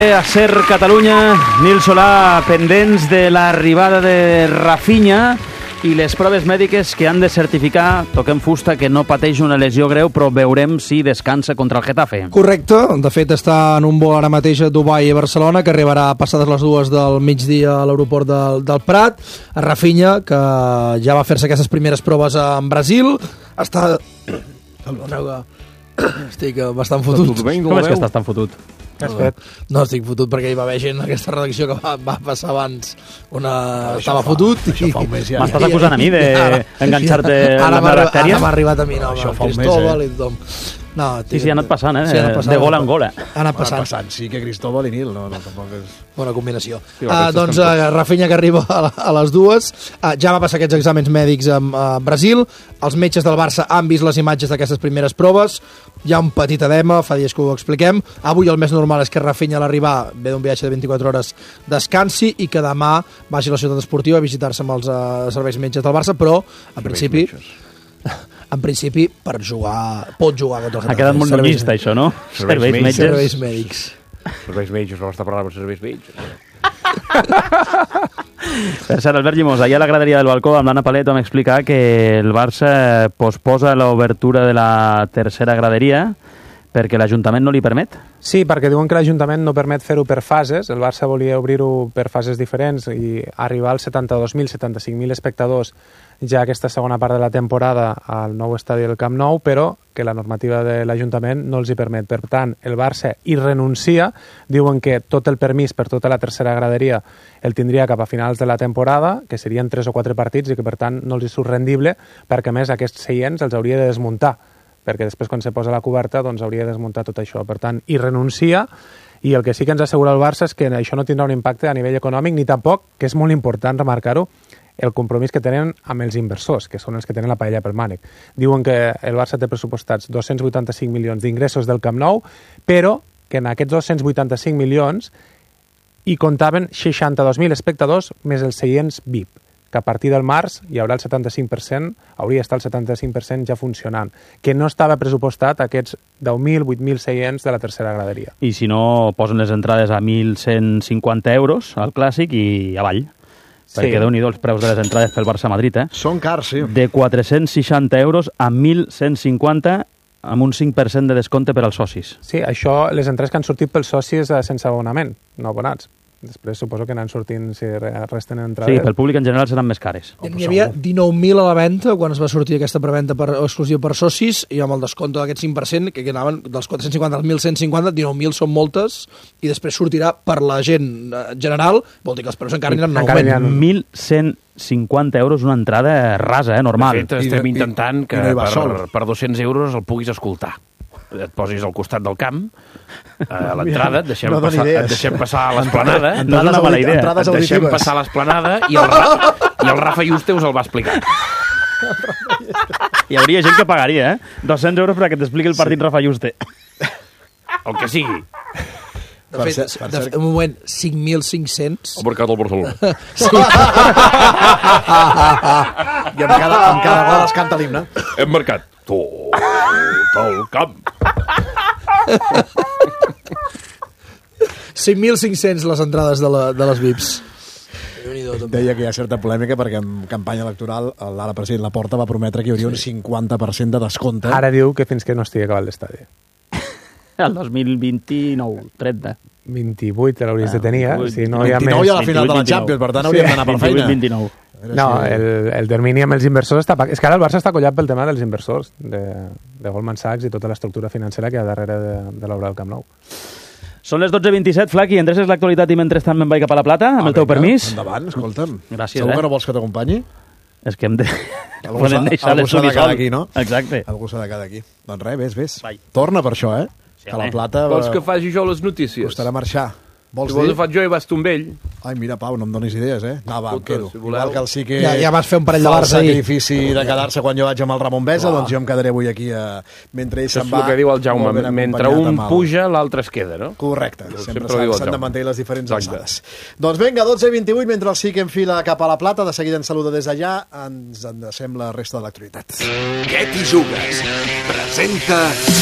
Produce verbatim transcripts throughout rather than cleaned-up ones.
A Ser Catalunya, Nil Solà, pendents de l'arribada de Rafinha i les proves mèdiques que han de certificar, toquem fusta, que no pateix una lesió greu, però veurem si descansa contra el Getafe. Correcte, de fet està en un vol ara mateix a Dubai i Barcelona, que arribarà passades les dues del migdia a l'aeroport del, del Prat. A Rafinha, que ja va fer-se aquestes primeres proves en Brasil, està... Perdoneu que estic bastant fotut. Com és que estàs tan fotut? No estic fotut perquè hi va haver gent en aquesta redacció que va, va passar abans una... estava fotut i... M'estàs acusant a mi d'enganxar-te en la bactèria? Ara m'ha arribat a mi, no, amb Cristóbal i tothom. No, sí, sí, ha anat passant, eh? Sí, anat passant, de gol en gol, eh? Ha anat passant. Ha passant, sí, que Cristóbal i Nil, no, no, tampoc és... Bona combinació. Sí, uh, doncs uh, Rafinha, que arriba a, la, a les dues, uh, ja va passar aquests exàmens mèdics a uh, Brasil, els metges del Barça han vist les imatges d'aquestes primeres proves, hi ha un petit edema, fa dies que ho expliquem, avui el més normal és que Rafinha a l'arribar ve d'un viatge de vint-i-quatre hores descansi i que demà vagi a la ciutat esportiva a visitar-se amb els uh, serveis metges del Barça, però en principi... En principi, per jugar, pot jugar contra el Getafe. Ha quedat molt nullista, això, no? Serveis metges. Serveis mèdics. Serveis metges, no està parlant amb serveis metges. Per cert, Albert Llimós, ahir a la graderia del balcó amb l'Anna Palet vam explicar que el Barça posposa l'obertura de la tercera graderia perquè l'Ajuntament no li permet? Sí, perquè diuen que l'Ajuntament no permet fer-ho per fases. El Barça volia obrir-ho per fases diferents i arribar als setanta-dos mil, setanta-cinc mil espectadors ja aquesta segona part de la temporada al nou estadi del Camp Nou, però que la normativa de l'Ajuntament no els hi permet. Per tant, el Barça hi renuncia, diuen que tot el permís per tota la tercera graderia el tindria cap a finals de la temporada, que serien tres o quatre partits i que per tant no els hi surt rendible, perquè a més aquests seients els hauria de desmuntar, perquè després quan se posa la coberta doncs hauria de desmuntar tot això. Per tant, hi renuncia, i el que sí que ens assegura el Barça és que això no tindrà un impacte a nivell econòmic, ni tampoc, que és molt important remarcar-ho, el compromís que tenen amb els inversors, que són els que tenen la paella pel mànec. Diuen que el Barça té pressupostats dos-cents vuitanta-cinc milions d'ingressos del Camp Nou, però que en aquests dos-cents vuitanta-cinc milions hi comptaven seixanta-dos mil espectadors més els seients V I P, que a partir del març hi haurà el setanta-cinc per cent, hauria d'estar el setanta-cinc per cent ja funcionant, que no estava pressupostat aquests deu mil, vuit mil seients de la tercera graderia. I si no, posen les entrades a mil cent cinquanta euros al Clàssic i avall. Sí. Perquè déu-n'hi-do els preus de les entrades pel Barça-Madrid, eh? Són cars, sí. De quatre-cents seixanta euros a mil cent cinquanta amb un cinc per cent de descompte per als socis. Sí, això, les entrades que han sortit pels socis sense abonament, no abonats. Després suposo que anan sortint si resten entrades. Sí, pel públic en general seran més cares. N'hi havia dinou mil a la venda quan es va sortir aquesta preventa per, exclusiva per socis i amb el descompte d'aquest cinc per cent que anaven dels quatre-cents cinquanta als mil cent cinquanta, dinou mil són moltes i després sortirà per la gent general, vol dir que els preus encara aniran en augment. mil cent cinquanta euros una entrada rasa, eh, normal. De fet, estem intentant que no per, per dos-cents euros el puguis escoltar. Et posis al costat del camp, a l'entrada, et deixem, no passar, et deixem passar a l'esplanada, no és una mala idea. Et deixem passar a l'esplanada i el, Ra i el Rafa Juste us el va explicar. Hi hauria gent que pagaria, eh? dos-cents euros perquè t'expliqui el partit sí. Rafa Juste. El que sigui. De fet, ser, de fet, un moment, cinc mil cinc-cents... El mercat del Barcelona. Sí. I amb cada, amb cada gol es canta l'himne. Hem marcat tot el camp. cinc mil cinc-cents les entrades de, la, de les V I Ps. Deia que hi ha certa polèmica perquè en campanya electoral l'ara president Laporta va prometre que hi hauria un cinquanta per cent de descompte. Ara diu que fins que no estigui acabat l'estadi. El dos mil vint-i-nou, trenta. vint-i-vuit l'hauries ah, de tenir, eh? Si no hi ha vint-i-nou hi ha la final de la Champions, per tant hauríem d'anar per feina. vint-i-nou. No, el, el termini amb els inversors està... És que ara el Barça està collat pel tema dels inversors, de, de Goldman Sachs i tota l'estructura financera que hi ha darrere de, de l'obra del Camp Nou. Són les dotze vint-i-set, Flaqui, endreces l'actualitat i mentrestant me'n vaig cap a la Plata, amb ah, el teu venga, permís. Endavant, escolta'm. Gràcies, Segur eh? que no vols que t'acompanyi? És que hem de... Algú s'ha de quedar aquí, no? Exacte. Algú s'ha de quedar aquí. Doncs res, ves, ves. Vai. Torna per això, eh? Sí, que la Plata... Vols que faci jo les notícies? Costarà marxar. Vols si vols dir? Ho faig jo i vas tu amb ell. Ai, mira, Pau, no em donis idees, eh? No, va, em quedo. Si Igual que el sí que... Ja, ja vas fer un parell de bars ahir. El sacrifici de quedar-se quan jo vaig amb el Ramon Besa, Clar. Doncs jo em quedaré avui aquí a... mentre ell se'n va... És el que diu el Jaume, mentre un puja, l'altre es queda, no? Correcte, sempre, sempre s'han de mantenir les diferents alçades. Doncs vinga, dotze vint-i-vuit, mentre el sí que enfila cap a la Plata, de seguida ens saluda des d'allà, ens endecem la resta de l'actualitat. Què t'hi jugues? Presenta...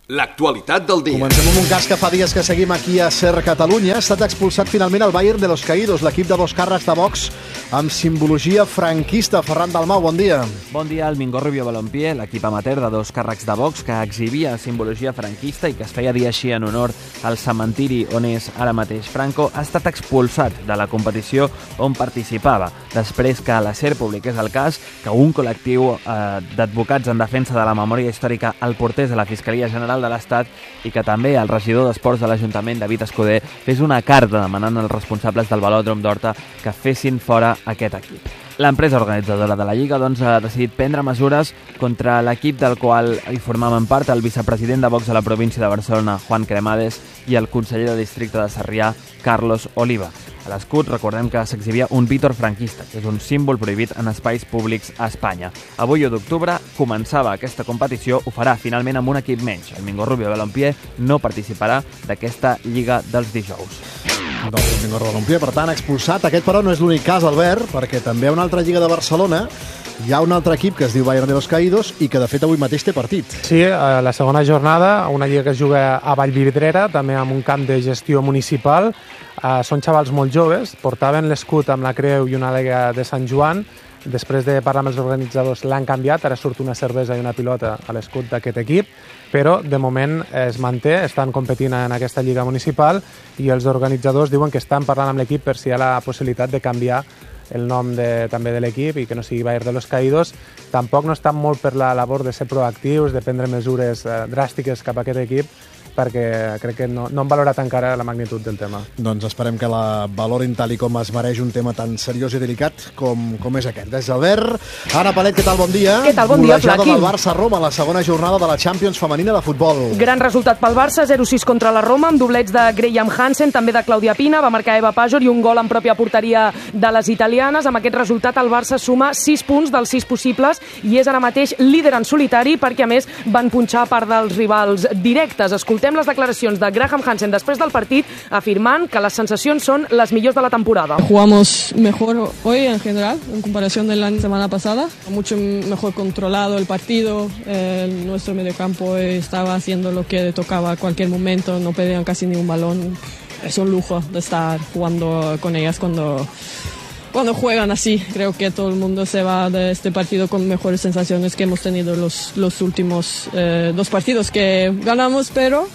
L'actualitat del dia. Comencem amb un cas que fa dies que seguim aquí a Ser Catalunya. Ha estat expulsat finalment el Bayern de los Caídos, l'equip de dos càrrecs de box amb simbologia franquista. Ferran Dalmau, bon dia. Bon dia. El Mingo Rubio Balompié, l'equip amateur de dos càrrecs de box que exhibia simbologia franquista i que es feia dir així en honor al cementiri on és ara mateix Franco, ha estat expulsat de la competició on participava, després que la SER publiqués el cas, que un col·lectiu eh, d'advocats en defensa de la memòria històrica el portés a la Fiscalia General de l'Estat i que també el regidor d'Esports de l'Ajuntament, David Escudé, fes una carta demanant als responsables del Velòdrom d'Horta que fessin fora aquest equip. L'empresa organitzadora de la Lliga doncs, ha decidit prendre mesures contra l'equip del qual hi formaven part el vicepresident de Vox a la província de Barcelona, Juan Cremades, i el conseller de districte de Sarrià, Carlos Oliva. A l'escut recordem que s'exhibia un vítor franquista, que és un símbol prohibit en espais públics a Espanya. Avui, u d'octubre, començava aquesta competició, ho farà finalment amb un equip menys. El Mingo Rubio Balompié no participarà d'aquesta Lliga dels dijous. Doncs el Mingo Rubio Balompié, per tant, expulsat. Aquest, però, no és l'únic cas, Albert, perquè també a una altra Lliga de Barcelona hi ha un altre equip que es diu Bayern de los Caídos i que, de fet, avui mateix té partit. Sí, a la segona jornada, una lliga que es juga a Vallvidrera, també amb un camp de gestió municipal. Uh, són xavals molt joves, portaven l'escut amb la creu i una alega de Sant Joan. Després de parlar amb els organitzadors l'han canviat, ara surt una cervesa i una pilota a l'escut d'aquest equip, però de moment es manté, estan competint en aquesta lliga municipal i els organitzadors diuen que estan parlant amb l'equip per si hi ha la possibilitat de canviar el nom de, també de l'equip i que no sigui Bayern de los Caídos. Tampoc no estan molt per la labor de ser proactius, de prendre mesures eh, dràstiques cap a aquest equip, perquè crec que no, no han valorat encara la magnitud del tema. Doncs esperem que la valorin tal i com es mereix un tema tan seriós i delicat com, com és aquest. Des d'Albert, Anna Palet, què tal? Bon dia. Què tal? Bon dia, Golejada Flaqui. del Barça-Roma, la segona jornada de la Champions femenina de futbol. Gran resultat pel Barça, zero sis contra la Roma, amb doblets de Graham Hansen, també de Clàudia Pina, va marcar Eva Pajor i un gol en pròpia porteria de les italianes. Amb aquest resultat el Barça suma sis punts dels sis possibles i és ara mateix líder en solitari perquè, a més, van punxar part dels rivals directes. Escoltem les declaracions de Graham Hansen després del partit, afirmant que les sensacions són les millors de la temporada. Jugamos mejor hoy en general, en comparación de la semana pasada. Mucho mejor controlado el partido. Eh, nuestro mediocampo estaba haciendo lo que tocaba a cualquier momento, no perdían casi ni un balón. Es un lujo de estar jugando con ellas cuando... Cuando juegan así, creo que todo el mundo se va de este partido con mejores sensaciones que hemos tenido los, los últimos eh, dos partidos que ganamos, pero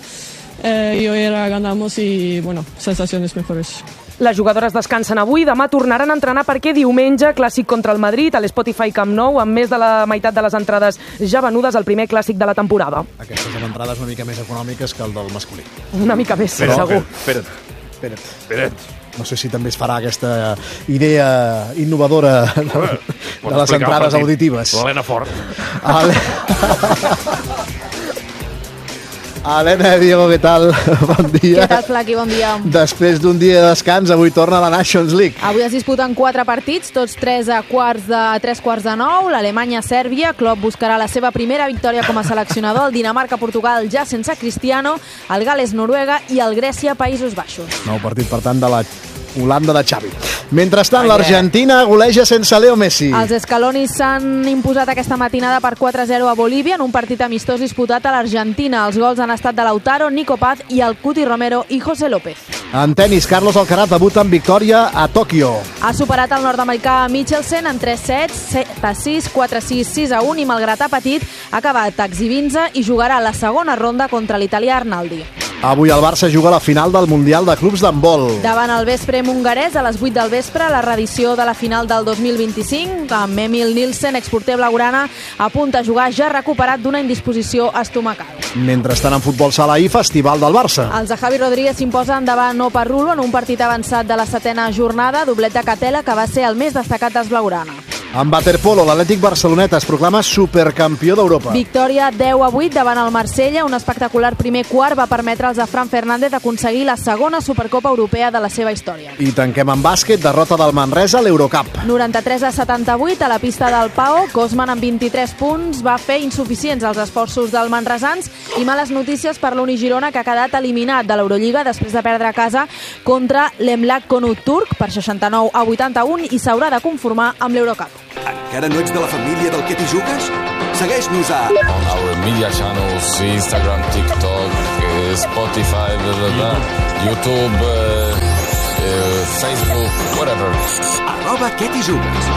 eh, hoy era ganamos y, bueno, sensaciones mejores. Les jugadores descansen avui, demà tornaran a entrenar perquè diumenge clàssic contra el Madrid a l'Spotify Camp Nou, amb més de la meitat de les entrades ja venudes al primer clàssic de la temporada. Aquestes són entrades una mica més econòmiques que el del masculí. Una mica més, Però, segur. Espera't, Espera't. espera't. No sé si també es farà aquesta idea innovadora de, de les entrades auditives. L'Helena Fort. Ale... Helena, Diego, què tal? Bon dia. Què tal, Flaqui? Bon dia. Després d'un dia de descans, avui torna a la Nations League. Avui es disputen quatre partits, tots tres a quarts de, a tres quarts de nou. L'Alemanya-Sèrbia, Klopp buscarà la seva primera victòria com a seleccionador. El Dinamarca-Portugal ja sense Cristiano. El Gales-Noruega i el Grècia-Països Baixos. Nou partit, per tant, de la Holanda de Xavi. Mentrestant, l'Argentina goleja sense Leo Messi. Els escalonis s'han imposat aquesta matinada per quatre a zero a Bolívia en un partit amistós disputat a l'Argentina. Els gols han estat de Lautaro, Nico Paz i el Cuti Romero i José López. En tenis, Carlos Alcaraz debuta en victòria a Tòquio. Ha superat el nord-americà Michelsen en tres sets, set a sis, quatre a sis, sis a un i malgrat ha patit, ha acabat exhibint-se i jugarà la segona ronda contra l'italià Arnaldi. Avui el Barça juga a la final del Mundial de Clubs d'Handbol. Davant el Veszprém hongarès a les vuit del vespre, la reedició de la final del dos mil vint-i-cinc, amb Emil Nielsen, exporter blaugrana, a punt a jugar ja recuperat d'una indisposició estomacal. Mentrestant, en futbol sala i festival del Barça. Els de Javi Rodríguez s'imposen davant Opa Rulo en un partit avançat de la setena jornada, doblet de Catela, que va ser el més destacat dels blaugrana. En waterpolo, l'Atlètic Barceloneta es proclama supercampió d'Europa. Victòria deu a vuit davant el Marsella. Un espectacular primer quart va permetre als de Fran Fernández aconseguir la segona Supercopa Europea de la seva història. I tanquem en bàsquet, derrota del Manresa a l'Eurocup. noranta-tres a setanta-vuit a la pista del Pau. Cosman amb vint-i-tres punts va fer insuficients els esforços del manresans i males notícies per l'Uni Girona, que ha quedat eliminat de l'Eurolliga després de perdre a casa contra l'Emlak Konut turc per seixanta-nou a vuitanta-un i s'haurà de conformar amb l'Eurocup. Encara no ets de la família del que t'hi jugues? Segueix-nos a... On our media channels, Instagram, TikTok, Spotify, blah, blah, blah, YouTube, uh, uh, Facebook, whatever. Arroba que t'hi jugues.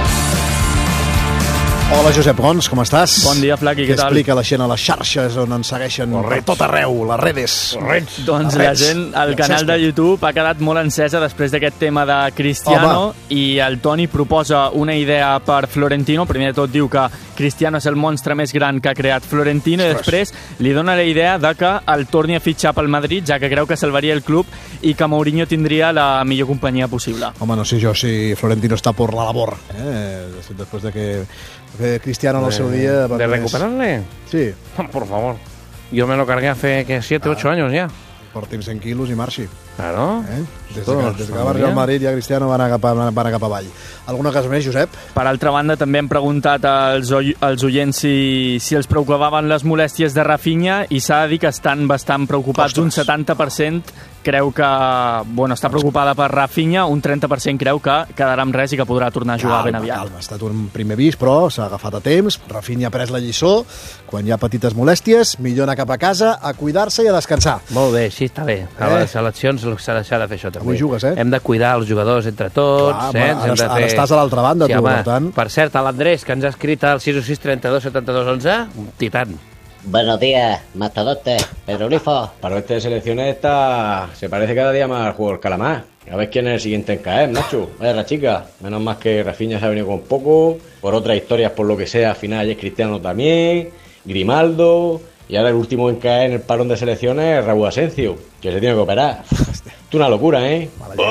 Hola, Josep Gons, com estàs? Bon dia, Flaqui, què tal? Explica la gent a les xarxes on ens segueixen per tot arreu, les redes. Correts. Doncs la gent, el canal de YouTube ha quedat molt encesa després d'aquest tema de Cristiano. Home. I el Toni proposa una idea per Florentino. Primer de tot diu que Cristiano és el monstre més gran que ha creat Florentino. Ostres. I després li dona la idea de que el torni a fitxar pel Madrid, ja que creu que salvaria el club i que Mourinho tindria la millor companyia possible. Home, no sé jo si Florentino està por la labor, eh? Després de que que Cristiano en el seu dia... ¿De recuperarle? Sí. Por favor. Yo me lo cargué hace que siete, ocho años ya. Porti'm cent quilos i marxi. Claro. Eh? Des, de que, des que va arribar al Madrid ja Cristiano va anar cap, a, va anar cap avall. Alguna cosa més, Josep? Per altra banda, també hem preguntat als, als oients si, si els preocupaven les molèsties de Rafinha i s'ha de dir que estan bastant preocupats. Ostres. Un setanta per cent creu que bueno, està preocupada per Rafinha, un trenta per cent creu que quedarà amb res i que podrà tornar a jugar calma, ben aviat. Calma, ha estat un primer avís, però s'ha agafat a temps. Rafinha ha pres la lliçó. Quan hi ha petites molèsties, millor anar cap a casa, a cuidar-se i a descansar. Molt bé, sí, està bé. A eh? les seleccions s'ha de, de fer això també. Avui jugues, eh? Hem de cuidar els jugadors entre tots. Clar, eh? ara, Hem de fer... ara estàs a l'altra banda, sí, tu, home, per tant. Per cert, l'Andrés, que ens ha escrit al sis sis trenta-dos setanta-dos onze, un titan. Buenos días, matadote, Pedro Grifo. Para este de selecciones está... se parece cada día más al juego del calamar. A ver quién es el siguiente en caer, Nacho. Vaya la chica. Menos más que Rafinha se ha venido con poco. Por otras historias, por lo que sea, al final es Cristiano también. Grimaldo. Y ahora el último en caer en el parón de selecciones es Raúl Asencio, que se tiene que operar. Es una locura, ¿eh?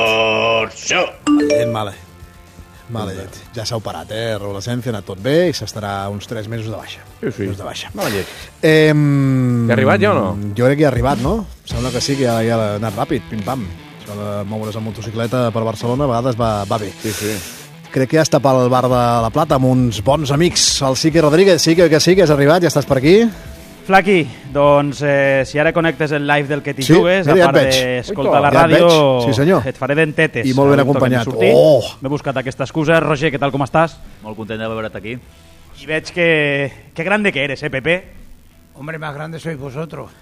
Por això. Maledet, male. Maledet. Ja s'ha operat, eh? Raúl Asencio, ha anat tot bé i s'estarà uns tres mesos de baixa. Sí, sí. Mesos de baixa. Maledet. Eh, ha arribat ja o no? Jo crec que ha arribat, no? Sembla que sí, que ja, ja ha anat ràpid, pim-pam. Això de moure's amb motocicleta per Barcelona a vegades va, va bé. Sí, sí. Crec que ja està pel bar de la Plata amb uns bons amics. El Sique Rodríguez, sí que sí que has arribat, ja estàs per aquí. Flaqui, doncs eh, si ara connectes el live del que t'hi sí, jugues, a part d'escoltar la ràdio, ja sí, et faré dentetes. I molt ben acompanyat. Oh. M'he buscat aquesta excusa. Roger, què tal, com estàs? Molt content de veure't aquí. I veig que... que grande que eres, eh, Pepe? Hombre, más grande sois vosotros.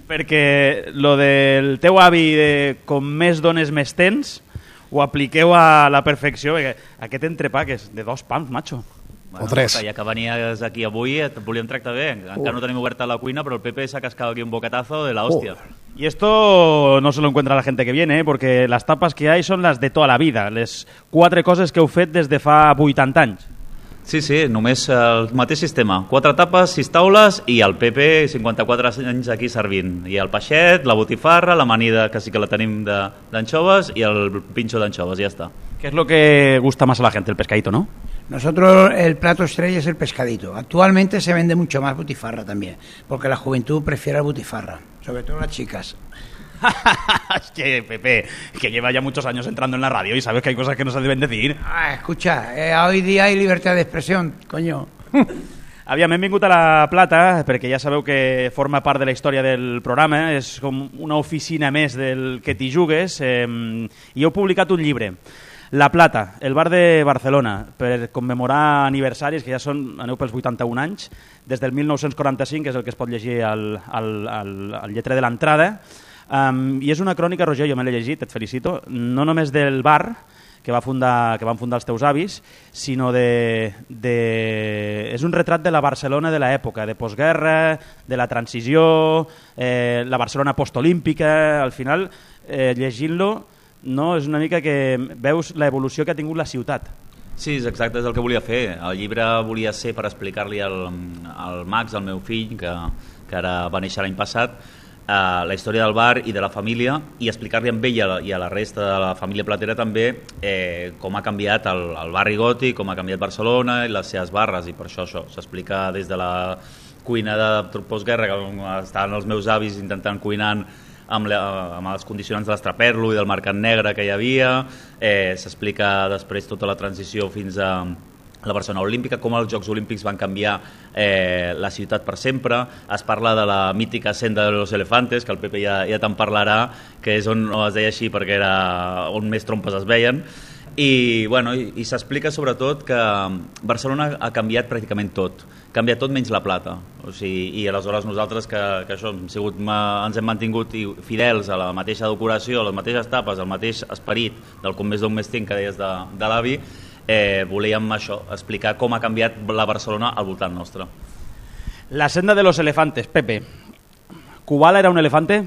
Perquè lo del teu avi de com més dones més tens ho apliqueu a la perfecció. Aquest entrepà que és de dos pams, macho. Bueno, o tres. Ja que venies aquí avui et volíem tractar bé. Encara uh. no tenim oberta la cuina, pero el Pepe se ha cascado aquí un bocatazo de la hostia. Uh. Y esto no se lo encuentra la gente que viene, ¿eh? Porque las tapas que hay son las de toda la vida. Les quatre coses que heu fet des de fa vuitanta anys. Sí, sí, només el mateix sistema. Quatre tapes, sis taules i el Pepe, cinquanta-quatre anys aquí servint. I el peixet, la botifarra, l'amanida, que sí que la tenim d'anxoves, i el pinxo d'anxoves, ja està. ¿Qué es lo que gusta más a la gente? El pescadito, ¿no? Nosotros el plato estrella es el pescadito. Actualmente se vende mucho más butifarra también, porque la juventud prefiere la butifarra, sobre todo las chicas. Es que, Pepe, que lleva ya muchos años entrando en la radio y sabes que hay cosas que no se deben decir. Ah, escucha, eh, hoy día hay libertad de expresión, coño. Aviam, hem vingut a la Plata, perquè ja sabeu que forma part de la història del programa, és com una oficina més del que t'hi jugues, eh, i heu publicat un llibre. La Plata, el bar de Barcelona, per commemorar aniversaris, que ja són, aneu pels vuitanta-un anys, des del mil nou-cents quaranta-cinc, que és el que es pot llegir al, al, al, al lletrer de l'entrada. Um, I és una crònica, Roger, jo me l'he llegit, et felicito, no només del bar que, va fundar, que van fundar els teus avis, sinó de, de... és un retrat de la Barcelona de l'època, de postguerra, de la transició, eh, la Barcelona postolímpica. Al final, eh, llegint-lo, no, és una mica que veus l'evolució que ha tingut la ciutat. Sí, és exacte, és el que volia fer. El llibre volia ser per explicar-li al, al Max, el meu fill, que, que ara va néixer l'any passat, eh, la història del bar i de la família, i explicar-li amb ell i a, la, i a la resta de la família platera també eh, com ha canviat el, el barri gòtic, com ha canviat Barcelona i les seves barres, i per això això s'explica des de la cuina de postguerra, que estaven els meus avis intentant cuinant amb, la, amb els condicionants de l'Estraperlo i del Mercat Negre que hi havia, eh, s'explica després tota la transició fins a la Barcelona Olímpica, com els Jocs Olímpics van canviar eh, la ciutat per sempre. Es parla de la mítica senda de los elefantes, que el Pepe ja, ja te'n parlarà, que és on es deia així perquè era on més trompes es veien. I, bueno, i, i s'explica sobretot que Barcelona ha canviat pràcticament tot, ha canviat tot menys la plata, o sigui, i aleshores nosaltres que, que això hem sigut, ens hem mantingut fidels a la mateixa decoració, a les mateixes tapes, al mateix esperit del com més d'un mes tinc que deies de, de l'avi, eh, volíem això, explicar com ha canviat la Barcelona al voltant nostre. La senda de los elefantes, Pepe. ¿Kubala era un elefante?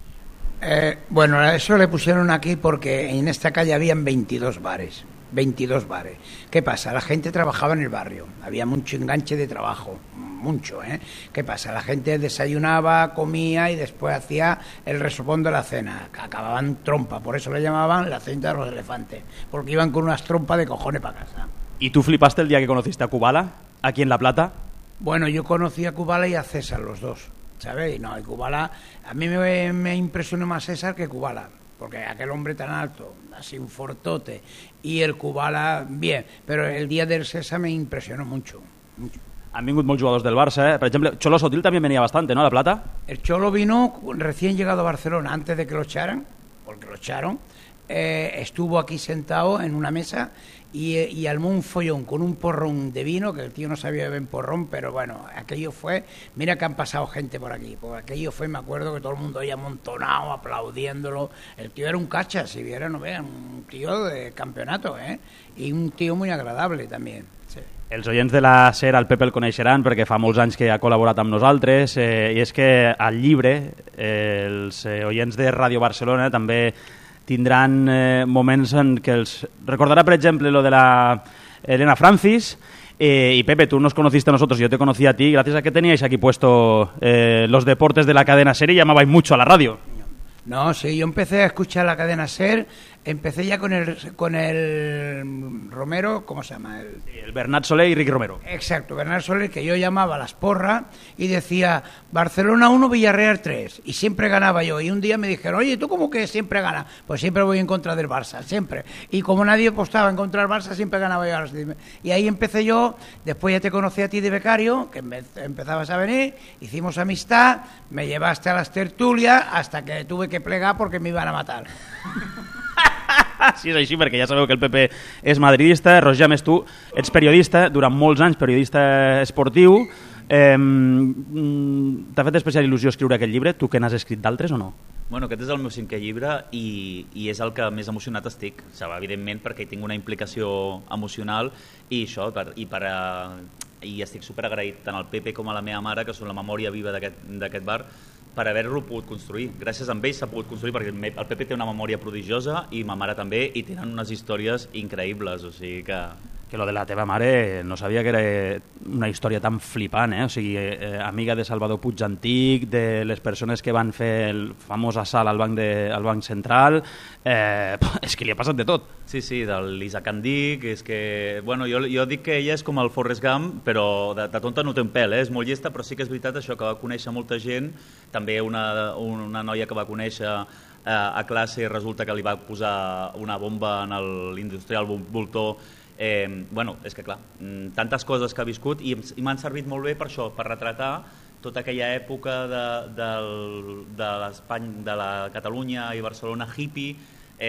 Eh, bueno, eso le pusieron aquí porque en esta calle habían veintidós bares. veintidós bares. ¿Qué pasa? La gente trabajaba en el barrio. Había mucho enganche de trabajo. Mucho, ¿eh? ¿Qué pasa? La gente desayunaba, comía y después hacía el resopón de la cena. Acababan trompa. Por eso le llamaban la senda de los elefantes. Porque iban con unas trompas de cojones para casa. ¿Y tú flipaste el día que conociste a Kubala, aquí en La Plata? Bueno, yo conocí a Kubala y a César, los dos. ¿Sabes? Y no, y Kubala, a mí me, me impresionó más César que Kubala, porque aquel hombre tan alto, así un fortote, y el Kubala, bien, pero el día del César me impresionó mucho, mucho. Han vingut molts jugadors del Barça, ¿eh? Por ejemplo, Cholo Sotil también venía bastante, ¿no? A La Plata. El Cholo vino recién llegado a Barcelona, antes de que lo echaran, porque lo echaron, eh, estuvo aquí sentado en una mesa y, y armó un follón con un porrón de vino, que el tío no sabía beber porrón, pero bueno, aquello fue, mira que han pasado gente por aquí, porque aquello fue, me acuerdo que todo el mundo ahí amontonado, aplaudiéndolo, el tío era un cacha, si viera, no vean, un tío de campeonato, ¿eh? Y un tío muy agradable también. Sí. Els oients de la SER al Pepe el coneixeran perquè fa molts anys que ha col·laborat amb nosaltres, eh, i és que al llibre eh, els eh, oients de Ràdio Barcelona també tindran eh, moments en què els recordarà, per exemple, lo de la Elena Francis. Eh, y Pepe, tú nos conociste a nosotros, yo te conocí a ti, gracias a que teníais aquí puesto eh, los deportes de la cadena SER y llamabais mucho a la radio. No, sí, yo empecé a escuchar la cadena SER, empecé ya con el con el Romero, ¿cómo se llama? El, sí, el Bernat Soler y Ricky Romero. Exacto, Bernat Soler, que yo llamaba a las porras y decía Barcelona uno, Villarreal tres, y siempre ganaba yo. Y un día me dijeron, oye, ¿tú cómo que siempre ganas? Pues siempre voy en contra del Barça, siempre. Y como nadie apostaba en contra del Barça, siempre ganaba yo. Y ahí empecé yo, después ya te conocí a ti de becario, que empezabas a venir, hicimos amistad, me llevaste a las tertulias hasta que tuve que plegar porque me iban a matar. Sí, és així, perquè ja sabeu que el Pepe és madridista. Roger, més tu ets periodista, durant molts anys periodista esportiu. Eh, T'ha fet especial il·lusió escriure aquest llibre? Tu que n'has escrit d'altres o no? Bueno, aquest és el meu cinquè llibre i, i és el que més emocionat estic, o sigui, evidentment perquè hi tinc una implicació emocional i això, per, i, per, uh, i estic superagraït tant al Pepe com a la meva mare, que són la memòria viva d'aquest bar, per haver-lo pogut construir. Gràcies a ells s'ha pogut construir, perquè el Pepe té una memòria prodigiosa i ma mare també, i tenen unes històries increïbles, o sigui que... Que lo de la teva mare no sabia que era una història tan flipant, eh? O sigui, eh, amiga de Salvador Puig Antic, de les persones que van fer el famós assalt al banc, de, al banc central, eh, és que li ha passat de tot. Sí, sí, de l'Isaac Andic, és que... Bueno, jo, jo dic que ella és com el Forrest Gump, però de, de tonta no té un pèl, eh? És molt llesta, però sí que és veritat això, que va conèixer molta gent, també una, una noia que va conèixer eh, a classe, resulta que li va posar una bomba en l'industrial Voltor. Eh, bueno, és que clar, tantes coses que ha viscut i, i m'han servit molt bé per això, per retratar tota aquella època de, de, de l'Espanya, de la Catalunya i Barcelona hippie.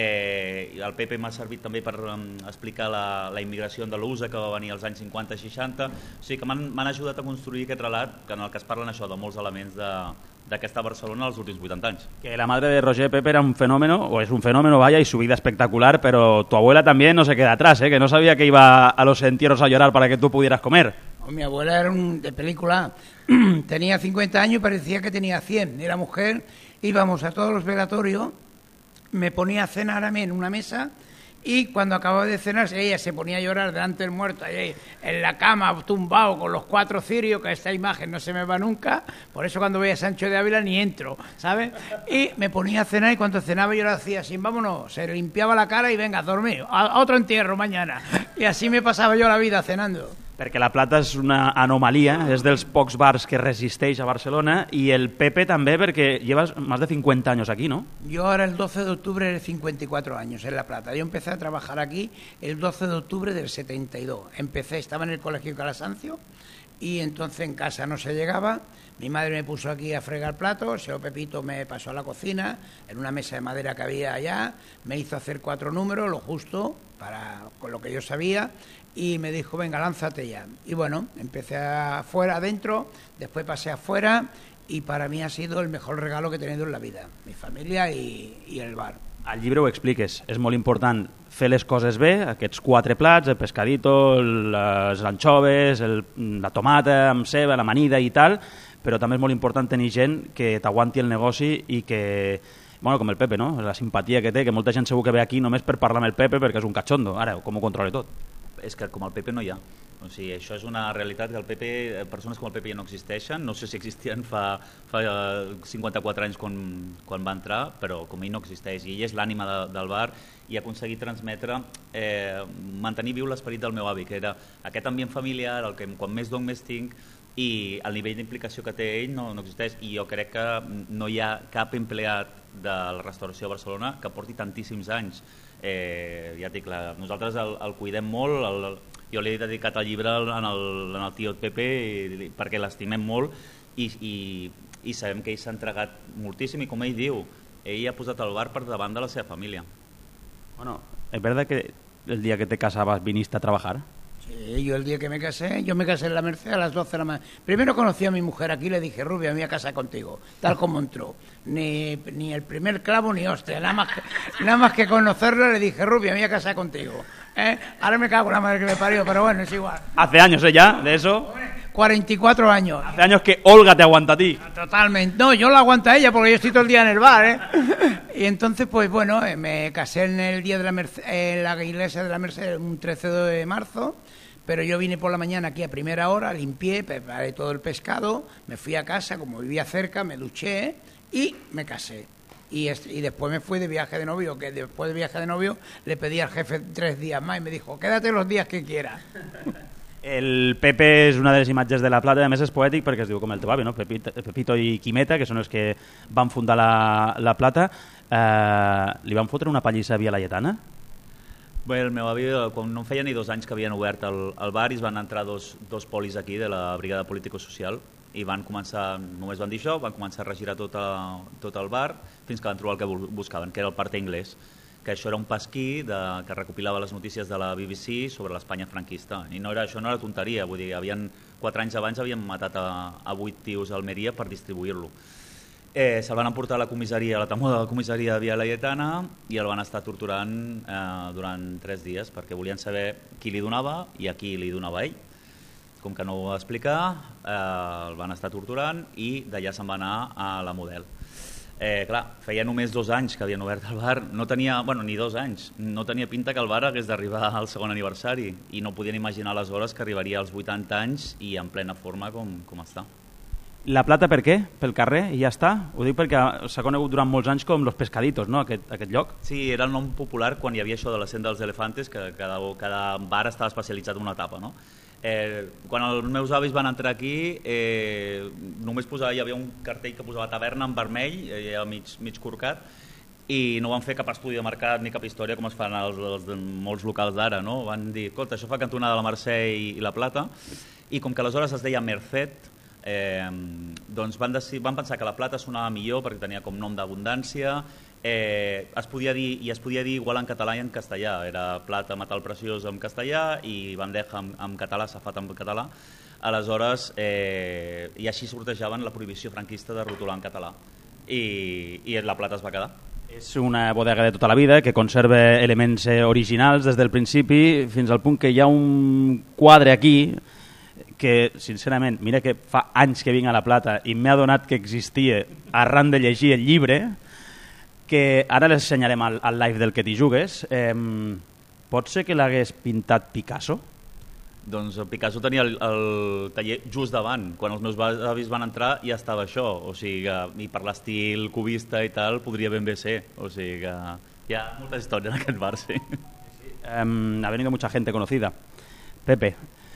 Eh, el Pepe m'ha servit també per um, explicar la, la immigració andalusa que va venir als anys cinquanta i seixanta, o sigui que m'han ajudat a construir aquest relat en el que es parlen això de molts elements de d'aquesta Barcelona als últims vuitanta anys. Que la madre de Roger Pepe era un fenómeno, o es un fenómeno, vaya, y su vida espectacular, pero tu abuela también no se queda atrás, ¿eh? Que no sabía que iba a los entierros a llorar para que tú pudieras comer. Oh, mi abuela era un, de película, tenía cincuenta años y parecía que tenía cien, era mujer, íbamos a todos los velatorios, me ponía a cenar a mí en una mesa, y cuando acababa de cenar ella se ponía a llorar delante del muerto, ahí en la cama tumbado con los cuatro cirios, que esta imagen no se me va nunca, por eso cuando voy a Sancho de Ávila ni entro, ¿sabes? Y me ponía a cenar y cuando cenaba yo lo hacía así, vámonos, se limpiaba la cara y venga, a dormir, a otro entierro mañana. Y así me pasaba yo la vida cenando. Perquè La Plata és una anomalia, és dels pocs bars que resisteix a Barcelona, y el Pepe també, perquè llevas más de cincuenta años aquí, ¿no? Yo ahora el doce de octubre de cincuenta y cuatro años en La Plata. Yo empecé a trabajar aquí el doce de octubre del setenta y dos. Empecé, estaba en el Colegio Calasancio y entonces en casa no se llegaba. Mi madre me puso aquí a fregar platos, el señor Pepito me pasó a la cocina, en una mesa de madera que había allá, me hizo hacer cuatro números, lo justo, para con lo que yo sabía, y me dijo, venga, lánzate ya. Y bueno, empecé afuera, adentro, después pasé afuera, y para mí ha sido el mejor regalo que he tenido en la vida, mi familia i, i el bar. Al llibre ho expliques, és molt important fer les coses bé, aquests quatre plats, el pescadito, les anchoves, el, la tomata amb ceba, l'amanida i tal, però també és molt important tenir gent que t'aguanti el negoci i que, bueno, com el Pepe, no? La simpatia que té, que molta gent segur que ve aquí només per parlar amb el Pepe perquè és un cachondo. Ara, com ho controla tot? És que com el Pepe no hi ha. O sigui, això és una realitat que el Pepe, persones com el Pepe ja no existeixen, no sé si existien fa, fa cinquanta-quatre anys quan, quan va entrar, però com ell no existeix, i ell és l'ànima de, del bar i ha aconseguit transmetre, eh, mantenir viu l'esperit del meu avi, que era aquest ambient familiar, el que quan més dono més tinc, i el nivell d'implicació que té ell no, no existeix, i jo crec que no hi ha cap empleat de la restauració a Barcelona que porti tantíssims anys. Eh, ja et dic, la, nosaltres el, el cuidem molt, el, jo li he dedicat el llibre en el, en el tio Pepe i, perquè l'estimem molt i, i, i sabem que ell s'ha entregat moltíssim i com ell diu, ell ha posat el bar per davant de la seva família. Bueno, ¿es verdad que el día que te casabas viniste a trabajar? Sí, yo el día que me casé, yo me casé en la Merced a las doce de la mañana. Primero conocí a mi mujer aquí y le dije, Rubia, me voy a casar contigo, tal como entró. Ni, ni el primer clavo ni hostia, nada más que, nada más que conocerla le dije, Rubia, me voy a casar contigo. ¿Eh? Ahora me cago en la madre que me parió, pero bueno, es igual. Hace años, ¿eh, ya, de eso? cuarenta y cuatro años. Hace años que Olga te aguanta a ti. Totalmente. No, yo la aguanto a ella porque yo estoy todo el día en el bar, ¿eh? Y entonces, pues bueno, me casé en el día de la Merced, en la iglesia de la Merced, un trece de marzo. Pero yo vine por la mañana aquí a primera hora, limpié, preparé todo el pescado, me fui a casa, como vivía cerca, me duché y me casé. Y, y después me fui de viaje de novio, que después de viaje de novio le pedí al jefe tres días más y me dijo, quédate los días que quieras. El Pepe és una de les imatges de la Plata, a més és poètic perquè es diu com el teu avi, no? Pepito, Pepito i Quimeta, que són els que van fundar la, la Plata. Eh, li van fotre una pallissa a Via Laietana? Bé, el meu avi, quan no feia ni dos anys que havien obert el, el bar, i es van entrar dos, dos polis aquí de la Brigada Político-Social i van començar, només van dir això, van començar a regirar tot, a, tot el bar fins que van trobar el que buscaven, que era el Parte Inglés, que això era un pasquí de, que recopilava les notícies de la B B C sobre l'Espanya franquista. I no era, això no era tonteria, vull dir, havien, quatre anys abans havien matat a, a vuit tios a Almeria per distribuir-lo. Eh, se'l van emportar a la comissaria, a la temuda de la comissaria de Via Laietana i el van estar torturant eh, durant tres dies perquè volien saber qui li donava i a qui li donava ell. Com que no ho va explicar, eh, el van estar torturant i d'allà se'n va anar a la Model. Eh, clar, feia només dos anys que havien obert el bar, no tenia, bueno, ni dos anys, no tenia pinta que el bar hagués d'arribar al segon aniversari i no podien imaginar aleshores que arribaria als vuitanta anys i en plena forma com, com està. La Plata per què? Pel carrer i ja està? Ho dic perquè s'ha conegut durant molts anys com Los Pescaditos, no? Aquest, aquest lloc. Sí, era el nom popular quan hi havia això de la Senda dels Elefantes, que cada, cada bar estava especialitzat en una etapa, no? Eh, quan els meus avis van entrar aquí, eh, només posava, hi havia un cartell que posava taverna en vermell, eh, mig, mig corcat, i no van fer cap estudi de mercat ni cap història com es fan els, els de molts locals d'ara, no? Van dir, escolta, això fa cantonada la Mercè i, i la Plata, i com que aleshores es deia Merced, eh, doncs van, decidir, van pensar que la Plata sonava millor perquè tenia com nom d'abundància, eh, es podia dir, i es podia dir igual en català i en castellà, era Plata, Metal Preciós en castellà i Bandeja en, en català, Safat en català. Aleshores, eh, i així sortejaven la prohibició franquista de rotular en català i, i la Plata es va quedar. És una bodega de tota la vida que conserva elements originals des del principi fins al punt que hi ha un quadre aquí que, sincerament, mira que fa anys que vinc a la Plata i m'he adonat que existia arran de llegir el llibre, que ara les assenyarem al, al live del que t'hi jugues. Eh, pot ser que l'hagués pintat Picasso? Doncs Picasso tenia el, el taller just davant. Quan els meus avis van entrar ja estava això. O sigui que, i per l'estil cubista i tal, podria ben bé ser. O sigui que hi ha molta història en aquest bar, sí. Eh, ha venido mucha gente conocida. Pepe,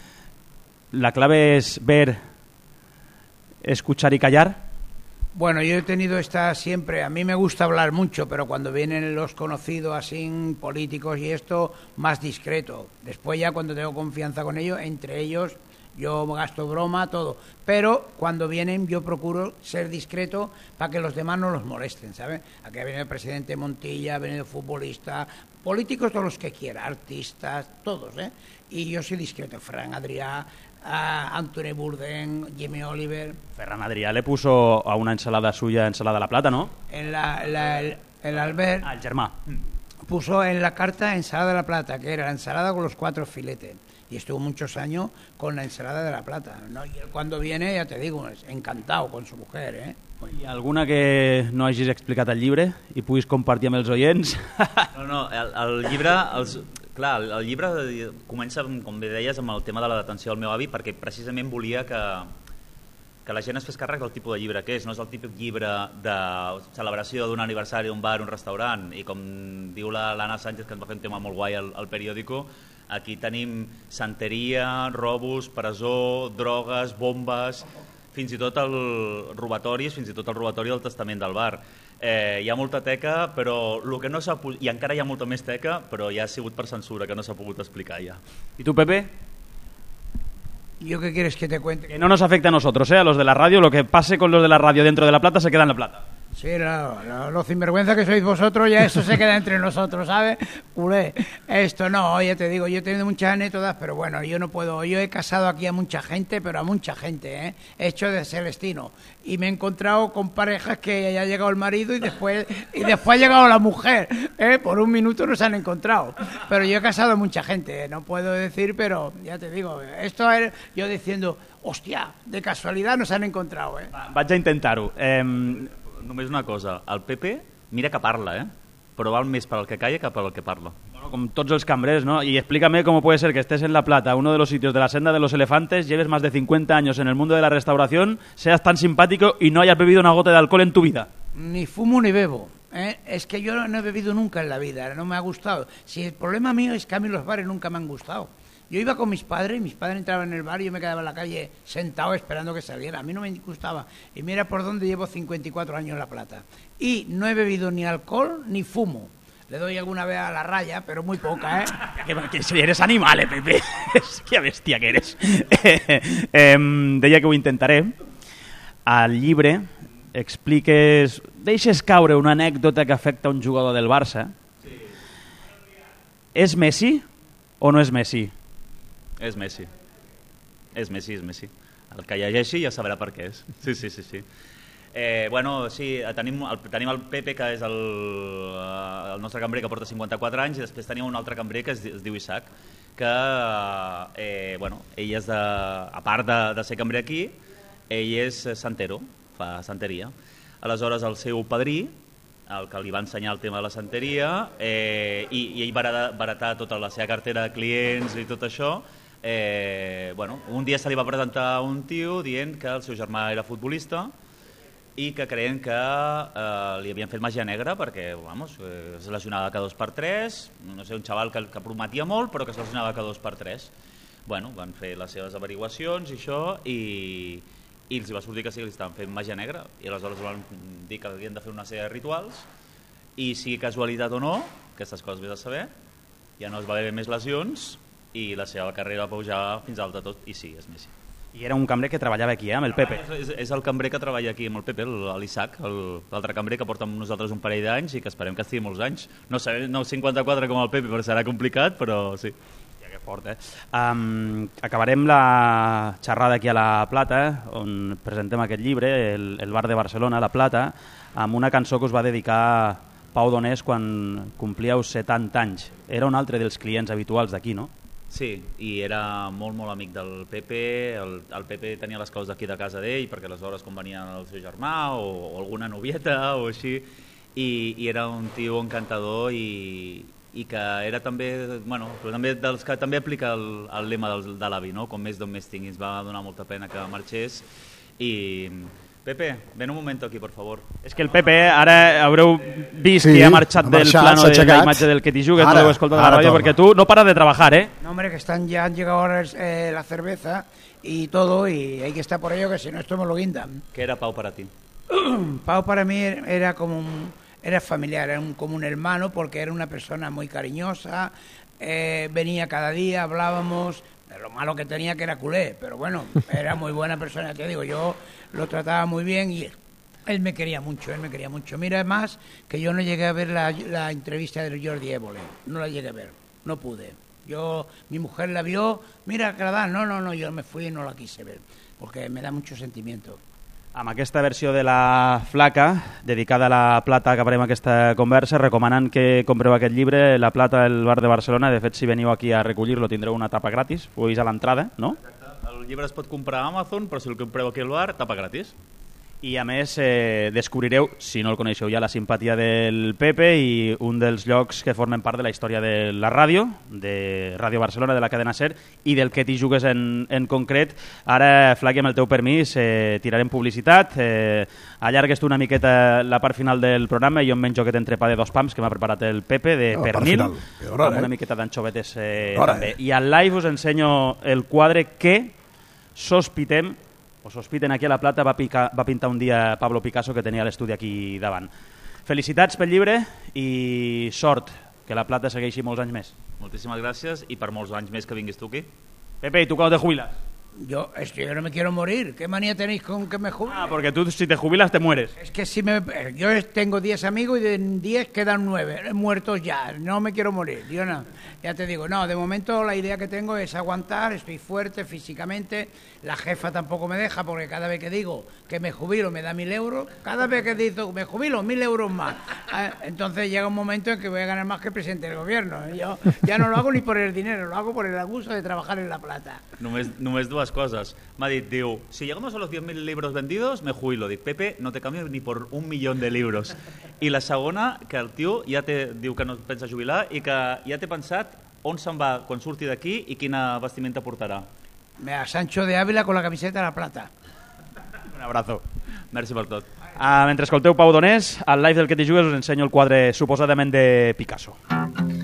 ¿la clave es ver, escuchar y callar? Bueno, yo he tenido esta siempre, a mí me gusta hablar mucho, pero cuando vienen los conocidos así, políticos y esto, más discreto. Después ya cuando tengo confianza con ellos, entre ellos yo gasto broma, todo. Pero cuando vienen yo procuro ser discreto para que los demás no los molesten, ¿sabes? Aquí ha venido el presidente Montilla, ha venido futbolistas, políticos, todos los que quiera, artistas, todos, ¿eh? Y yo soy discreto, Fran Adrià, a Anthony Bourdain, Jimmy Oliver. Ferran Adrià le puso a una ensalada suya ensalada a la plata, ¿no? En la, la, el, el Albert... Ah, el germà. Puso en la carta ensalada de la plata, que era la ensalada con los cuatro filetes. Y estuvo muchos años con la ensalada de la plata, ¿no? Y él cuando viene, ya te digo, es encantado con su mujer, ¿eh? Hi ha alguna que no hagis explicat al llibre i puguis compartir amb els oients? No, no, el, el llibre... Els, clar, el llibre comença, com bé deies, amb el tema de la detenció del meu avi, perquè precisament volia que, que la gent es fes càrrec del tipus de llibre que és. No és el típic llibre de celebració d'un aniversari, un bar, un restaurant, i com diu l'Anna Sánchez, que ens va fer un tema molt guai al, al periòdico, aquí tenim santeria, robos, presó, drogues, bombes, fins i tot el robatoris, fins i tot el robatori del testament del bar. Eh, hi ha molta teca, però el que no s'ha i encara hi ha molta més teca, però ja ha sigut per censura, que no s'ha pogut explicar ja. ¿Y tú, Pepe? ¿Yo qué quieres que te cuente? Que no nos afecta a nosotros, ¿eh? A los de la radio, lo que pase con los de la radio dentro de La Plata se queda en La Plata. Sí, lo, lo, lo sinvergüenza que sois vosotros, ya eso se queda entre nosotros, ¿sabes? Culé. Esto no, ya te digo, yo he tenido muchas anécdotas, pero bueno, yo no puedo. Yo he casado aquí a mucha gente, pero a mucha gente, ¿eh? He hecho de Celestino. Y me he encontrado con parejas que ya ha llegado el marido y después y después ha llegado la mujer, ¿eh? Por un minuto no se han encontrado. Pero yo he casado a mucha gente, ¿eh? No puedo decir, pero ya te digo, esto es yo diciendo, hostia, de casualidad nos han encontrado, ¿eh? Vaig a intentar-ho. Eh... Només una cosa, el Pepe mira que parla, ¿eh? Però val més per al que calla que per al que parla. Bueno, como todos los cambrers, ¿no? Y explícame cómo puede ser que estés en La Plata, uno de los sitios de la senda de los elefantes, lleves más de cincuenta años en el mundo de la restauración, seas tan simpático y no hayas bebido una gota de alcohol en tu vida. Ni fumo ni bebo, ¿eh? Es que yo no he bebido nunca en la vida, no me ha gustado. Si el problema mío es que a mí los bares nunca me han gustado. Yo iba con mis padres, mis padres entraban en el bar y yo me quedaba en la calle sentado esperando que saliera. A mí no me gustaba. Y mira por dónde llevo cincuenta y cuatro años en La Plata. Y no he bebido ni alcohol ni fumo. Le doy alguna vez a la raya, pero muy poca, ¿eh? Que, que si eres animal, eh, Pepe. Qué bestia que eres. eh, deia que ho intentaré. Al llibre expliques... Deixes caure una anècdota que afecta un jugador del Barça. Sí. És Messi o no és Messi? És Messi. És Messi, és Messi. El que llegeixi ja sabrà per què és. Sí, sí, sí, sí. Eh, bueno, sí, tenim el, tenim el Pepe, que és el, el nostre cambrer, que porta cinquanta-quatre anys, i després tenim un altre cambrer que es, es diu Isaac, que, eh, bueno, ell és de... A part de, de ser cambrer aquí, ell és santero, fa santeria. Aleshores, el seu padrí, el que li va ensenyar el tema de la santeria, eh, i, i ell va baratar tota la seva cartera de clients i tot això. Eh, bueno, un dia se li va presentar un tio dient que el seu germà era futbolista i que creien que eh, li havien fet màgia negra perquè, vamos, eh, es lesionava cada dos per tres, no sé, un xaval que, que prometia molt però que es lesionava cada dos per tres. Bueno, van fer les seves averiguacions i això, i, i els va sortir que sí que li estaven fent màgia negra, i aleshores van dir que havien de fer una sèrie de rituals, i sigui casualitat o no, aquestes coses vés a saber, ja no es va haver més lesions i la seva carrera va pujar fins alt de tot, i sí, és Messi. I era un cambrer que treballava aquí, eh, amb el Pepe. És, és el cambrer que treballa aquí amb el Pepe, l'Isaac, l'altre cambrer que porta amb nosaltres un parell d'anys i que esperem que estigui molts anys. No sé, no cinquanta-quatre com el Pepe, però serà complicat, però sí. Ja, que fort, eh? Um, acabarem la xerrada aquí a La Plata, on presentem aquest llibre, el, el bar de Barcelona, La Plata, amb una cançó que us va dedicar Pau Donés quan complíeu setanta anys. Era un altre dels clients habituals d'aquí, no? Sí, i era molt, molt amic del Pepe. El, el Pepe tenia les claus d'aquí de casa d'ell, perquè aleshores quan venia el seu germà o, o alguna novieta o així, i, i era un tio encantador i, i que era també, bueno, també dels que també aplica el, el lema del, de l'avi, no? Com més d'on més tinguis. Va donar molta pena que marxés i... Pepe, ven un moment aquí, por favor. És que el Pepe, ara haureu vist sí, que ha marxat del marxat, plano de la imatge del que t'hi jugues, no l'heu escoltat a la ràdio, torna. Perquè tu no paras de trabajar, ¿eh? No, hombre, que están ya han llegado ahora eh, la cerveza y todo, y hay que estar por ello, que si no esto me lo guindan. ¿Qué era Pau para ti? Pau para mí era como un, era familiar, era un, como un hermano, porque era una persona muy cariñosa, eh, venía cada día, hablábamos, lo malo que tenía que era culé, pero bueno, era muy buena persona, te digo, yo lo trataba muy bien y él me quería mucho, él me quería mucho. Mira, más que yo no llegué a ver la, la entrevista de Jordi Évole, no la llegué a ver, no pude. Yo, mi mujer la vio, mira que la dan, no, no, no, yo me fui y no la quise ver, porque me da mucho sentimiento. Amb aquesta versió de la flaca, dedicada a la plata, acabarem aquesta conversa, recomanant que compreu aquest llibre, La plata del bar de Barcelona. De fet, si veniu aquí a recollir-lo tindreu una tapa gratis, ho veus a l'entrada, no? Exacte. El llibre es pot comprar a Amazon, però si el compreu aquí al bar, tapa gratis. I a més eh, descobrireu, si no el coneixeu ja, la simpatia del Pepe i un dels llocs que formen part de la història de la ràdio, de Ràdio Barcelona, de la cadena SER, i del que t'hi jugues en, en concret. Ara, Flaqui, amb el teu permís, eh, tirarem publicitat, eh, allargues tu una miqueta la part final del programa i jo em menjo aquest entrepà de dos pams que m'ha preparat el Pepe, de no, pernil, hora, amb eh? una miqueta d'anxovetes eh, hora, també. Eh? I al live us ensenyo el quadre que sospitem o sospiten aquí a la Plata va, picar, va pintar un dia Pablo Picasso, que tenia l'estudi aquí davant. Felicitats pel llibre i sort, que la Plata segueixi molts anys més. Moltíssimes gràcies i per molts anys més que vinguis tu aquí. Pepe, ¿y tú cuándo te jubilas? Yo, es que yo no me quiero morir. ¿Qué manía tenéis con que me jubile? Ah, porque tú si te jubilas te mueres. Es que si me, yo tengo diez amigos y de diez quedan nueve muertos ya. No me quiero morir. Yo no, ya te digo, no, de momento la idea que tengo es aguantar, estoy fuerte físicamente. La jefa tampoco me deja porque cada vez que digo que me jubilo me da mil euros. Cada vez que digo me jubilo, mil euros más. Entonces llega un momento en que voy a ganar más que el presidente del gobierno. Yo ya no lo hago ni por el dinero, lo hago por el gusto de trabajar en La Plata. Només, només dues coses. M'ha dit, diu, si llegamos a los diez mil libros vendidos, me jubilo. Dic, Pepe, no te cambio ni por un millón de libros. I la segona, que el tio ja te, diu que no pensa jubilar i que ja té pensat on se'n va quan surti d'aquí i quina vestimenta portarà. A Sancho de Ávila con la camiseta de La Plata. Un abrazo. Merci per tot. Ah, mentre escolteu Pau Donés, al live del que t'hi jugues us ensenyo el quadre suposadament de Picasso.